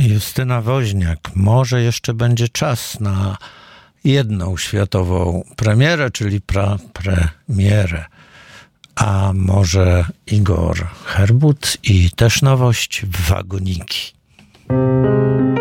Justyna Woźniak. Może jeszcze będzie czas na jedną światową premierę, czyli premierę. A może Igor Herbut i też nowość Wagoniki.